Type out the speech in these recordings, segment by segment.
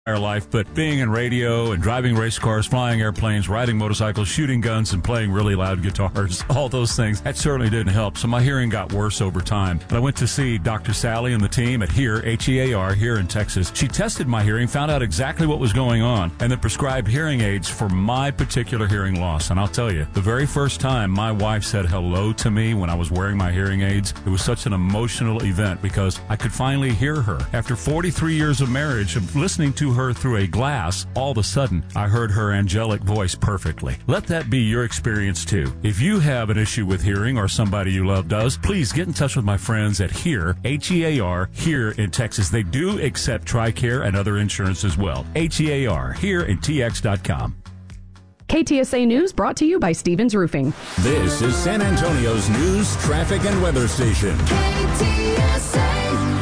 life, but being in radio and driving race cars, flying airplanes, riding motorcycles, shooting guns, and playing really loud guitars, all those things, that certainly didn't help. So my hearing got worse over time. And I went to see Dr. Sally and the team at HEAR, H-E-A-R, here in Texas. She tested my hearing, found out exactly what was going on, and then prescribed hearing aids for my particular hearing loss. And I'll tell you, the very first time my wife said hello to me when I was wearing my hearing aids, it was such an emotional event because I could finally hear her. After 43 years of marriage, of listening to her through a glass, all of a sudden, I heard her angelic voice perfectly. Let that be your experience too. If you have an issue with hearing or somebody you love does, please get in touch with my friends at HEAR, H-E-A-R, here in Texas. They do accept TRICARE and other insurance as well. H-E-A-R, here in TX.com. KTSA News brought to you by Stevens Roofing. This is San Antonio's news, traffic, and weather station. KTSA.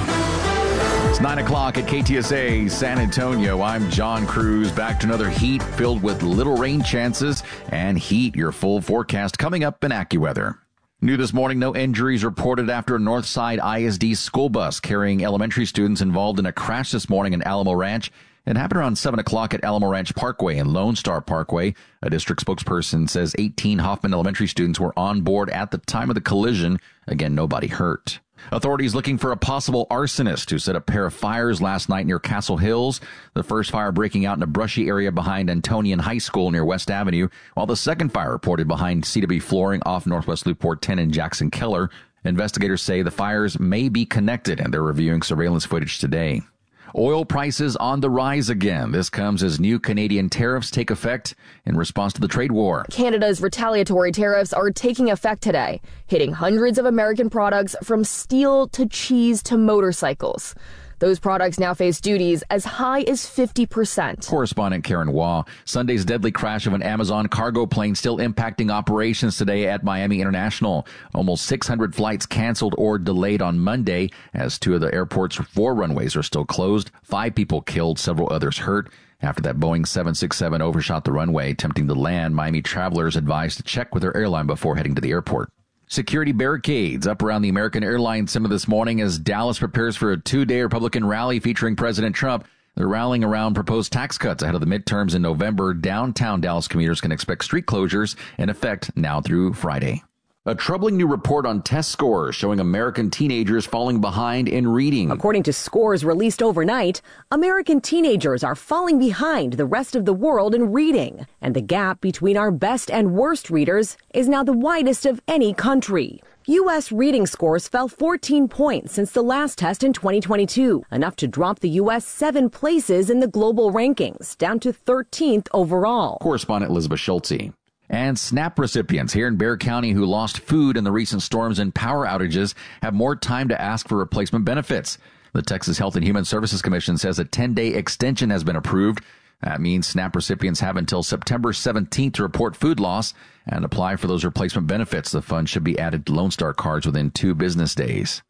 It's 9 o'clock at KTSA San Antonio. I'm John Cruz. Back to another heat filled with little rain chances and heat. Your full forecast coming up in AccuWeather. New this morning, no injuries reported after a Northside ISD school bus carrying elementary students involved in a crash this morning in Alamo Ranch. It happened around 7 o'clock at Alamo Ranch Parkway and Lone Star Parkway. A district spokesperson says 18 Hoffman Elementary students were on board at the time of the collision. Again, nobody hurt. Authorities looking for a possible arsonist who set a pair of fires last night near Castle Hills. The first fire breaking out in a brushy area behind Antonian High School near West Avenue, while the second fire reported behind CW Flooring off Northwest Loop 10 in Jackson Keller. Investigators say the fires may be connected, and they're reviewing surveillance footage today. Oil prices on the rise again. This comes as new Canadian tariffs take effect in response to the trade war. Canada's retaliatory tariffs are taking effect today, hitting hundreds of American products from steel to cheese to motorcycles. Those products now face duties as high as 50%. Correspondent Karen Waugh. Sunday's deadly crash of an Amazon cargo plane still impacting operations today at Miami International. Almost 600 flights canceled or delayed on Monday as 2 of the airport's 4 runways are still closed. 5 people killed, several others hurt. After that Boeing 767 overshot the runway, attempting to land, Miami travelers advised to check with their airline before heading to the airport. Security barricades up around the American Airlines Center this morning as Dallas prepares for a 2-day Republican rally featuring President Trump. They're rallying around proposed tax cuts ahead of the midterms in November. Downtown Dallas commuters can expect street closures in effect now through Friday. A troubling new report on test scores showing American teenagers falling behind in reading. According to scores released overnight, American teenagers are falling behind the rest of the world in reading. And the gap between our best and worst readers is now the widest of any country. U.S. reading scores fell 14 points since the last test in 2022, enough to drop the U.S. 7 places in the global rankings, down to 13th overall. Correspondent Elizabeth Schulte. And SNAP recipients here in Bexar County who lost food in the recent storms and power outages have more time to ask for replacement benefits. The Texas Health and Human Services Commission says a 10-day extension has been approved. That means SNAP recipients have until September 17th to report food loss and apply for those replacement benefits. The fund should be added to Lone Star cards within 2 business days.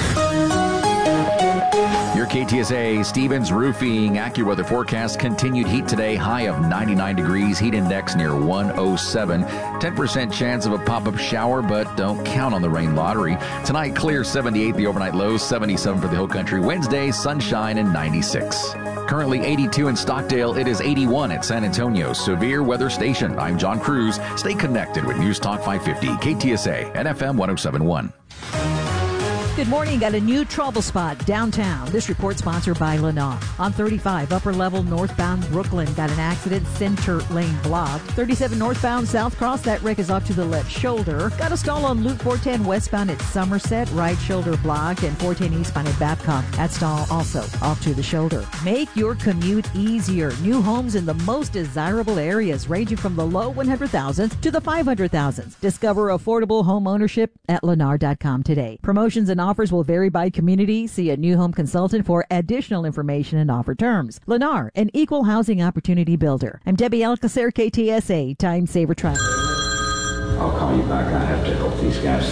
Your KTSA Stevens Roofing AccuWeather forecast. Continued heat today, high of 99 degrees, heat index near 107. 10% chance of a pop-up shower, but don't count on the rain lottery. Tonight, clear 78, the overnight low, 77 for the Hill Country. Wednesday, sunshine and 96. Currently 82 in Stockdale. It is 81 at San Antonio Severe Weather Station. I'm John Cruz. Stay connected with News Talk 550, KTSA, and FM 107.1. Good morning. Got a new trouble spot downtown. This report sponsored by Lennar. On 35, upper level northbound Brooklyn. Got an accident, center lane blocked. 37 northbound South Cross. That wreck is off to the left shoulder. Got a stall on Loop 410 westbound at Somerset. Right shoulder blocked. And 410 eastbound at Babcock. That stall also off to the shoulder. Make your commute easier. New homes in the most desirable areas, ranging from the low 100,000s to the 500,000s. Discover affordable home ownership at Lennar.com today. Promotions and offers will vary by community. See a new home consultant for additional information and offer terms. Lennar, an equal housing opportunity builder. I'm Debbie Alcacer, KTSA, Time Saver Traffic. I'll call you back. I have to help these guys.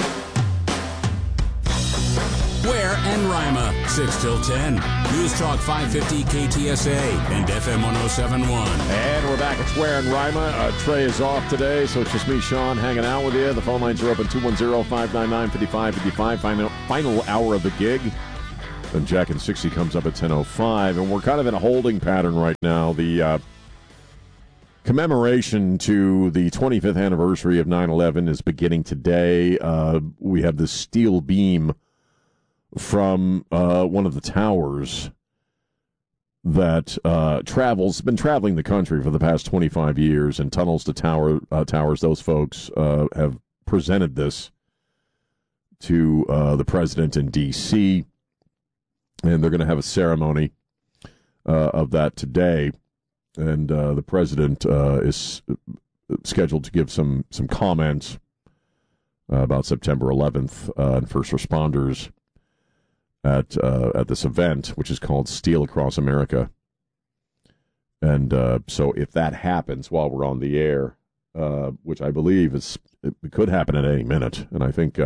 Ware and Rima, 6 till 10. News Talk 550 KTSA and FM 107.1. And we're back. It's Ware and Rima. Trey is off today, so it's just me, Sean, hanging out with you. The phone lines are open 210-599-5555. Final hour of the gig. And Jack and 60 comes up at 10:05, and we're kind of in a holding pattern right now. The commemoration to the 25th anniversary of 9/11 is beginning today. We have the steel beam from one of the towers that been traveling the country for the past 25 years, and Tunnels to Towers, those folks have presented this to the president in D.C., and they're going to have a ceremony of that today. And the president is scheduled to give some comments about September 11th and first responders at this event, which is called Steel Across America. And so if that happens while we're on the air, which I believe it could happen at any minute, and I think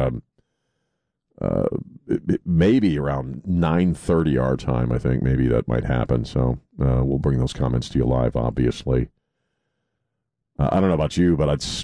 it may be around 9:30 our time, I think maybe that might happen. So we'll bring those comments to you live, obviously. I don't know about you, but it's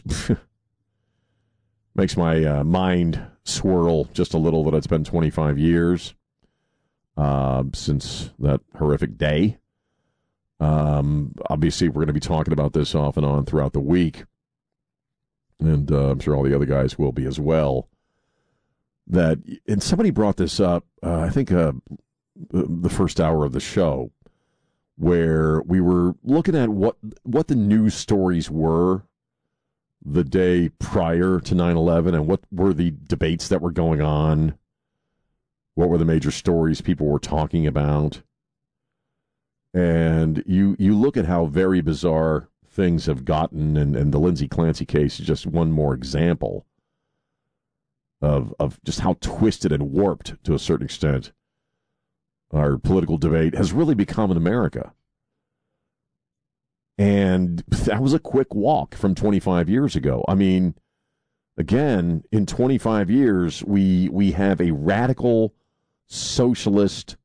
makes my mind swirl just a little that it's been 25 years since that horrific day. Obviously, we're going to be talking about this off and on throughout the week, and I'm sure all the other guys will be as well. And somebody brought this up, I think the first hour of the show, where we were looking at what the news stories were the day prior to 9/11 and what were the debates that were going on, what were the major stories people were talking about. And you look at how very bizarre things have gotten, and the Lindsay Clancy case is just one more example of just how twisted and warped, to a certain extent, our political debate has really become in America. And that was a quick walk from 25 years ago. I mean, again, in 25 years, we have a radical socialist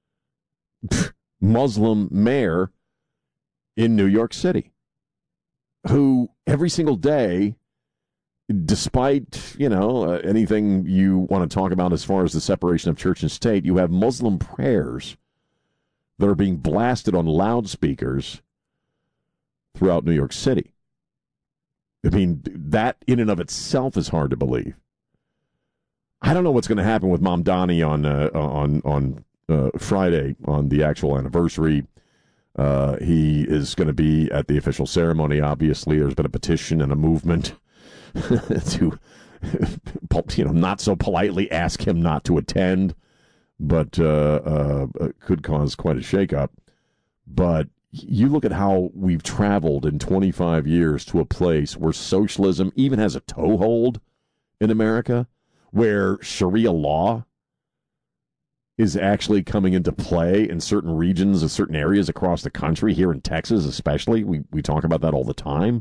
Muslim mayor in New York City who every single day, despite, anything you want to talk about as far as the separation of church and state, you have Muslim prayers that are being blasted on loudspeakers throughout New York City. I mean, that in and of itself is hard to believe. I don't know what's going to happen with Mamdani on Friday, on the actual anniversary. He is going to be at the official ceremony, obviously. There's been a petition and a movement to, not so politely ask him not to attend, but could cause quite a shakeup. But you look at how we've traveled in 25 years to a place where socialism even has a toehold in America, where Sharia law is actually coming into play in certain regions and certain areas across the country, here in Texas especially. We talk about that all the time.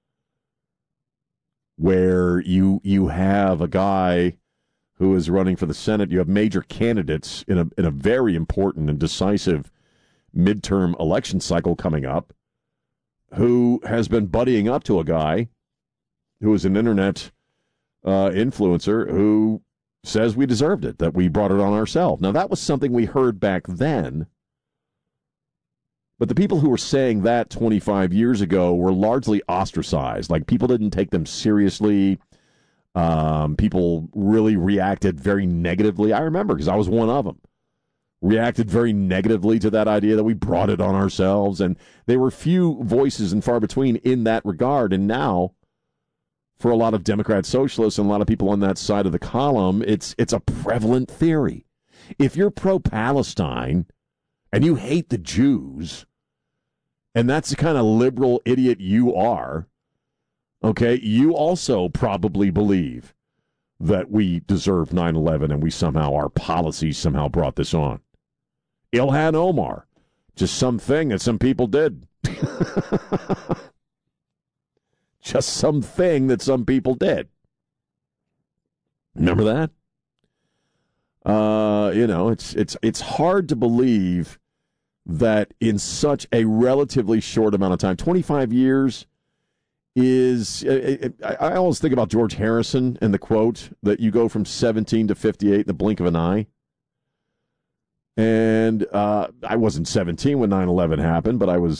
Where you have a guy who is running for the Senate, you have major candidates in a very important and decisive midterm election cycle coming up, who has been buddying up to a guy who is an internet influencer who says we deserved it, that we brought it on ourselves. Now, that was something we heard back then, but the people who were saying that 25 years ago were largely ostracized. Like, people didn't take them seriously. People really reacted very negatively. I remember, because I was one of them. Reacted very negatively to that idea that we brought it on ourselves, and there were few voices and far between in that regard. And now, for a lot of Democrat socialists and a lot of people on that side of the column, it's a prevalent theory. If you're pro-Palestine and you hate the Jews, and that's the kind of liberal idiot you are, okay, you also probably believe that we deserve 9/11 and our policies somehow brought this on. Ilhan Omar, just something that some people did. Just something that some people did. Remember that? It's hard to believe that in such a relatively short amount of time, 25 years is, I always think about George Harrison and the quote that you go from 17 to 58 in the blink of an eye. And I wasn't 17 when 9/11 happened, but I was